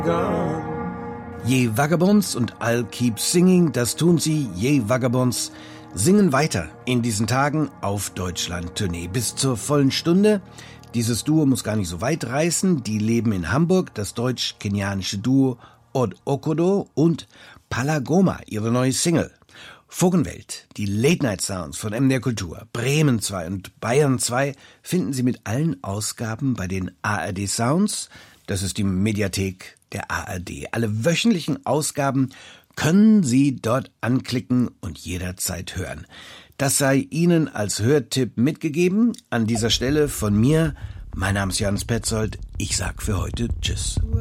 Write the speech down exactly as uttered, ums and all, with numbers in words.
Je Vagabonds und I'll Keep Singing, das tun sie, Je Vagabonds, singen weiter in diesen Tagen auf Deutschland-Tournee bis zur vollen Stunde. Dieses Duo muss gar nicht so weit reißen. Die leben in Hamburg, das deutsch-kenianische Duo Od Okodo und Palagoma, ihre neue Single. Vogenwelt, die Late-Night-Sounds von M D R Kultur, Bremen zwei und Bayern zwei finden Sie mit allen Ausgaben bei den A R D Sounds. Das ist die Mediathek der A R D. Alle wöchentlichen Ausgaben können Sie dort anklicken und jederzeit hören. Das sei Ihnen als Hörtipp mitgegeben. An dieser Stelle von mir, mein Name ist Johannes Petzold. Ich sag für heute Tschüss.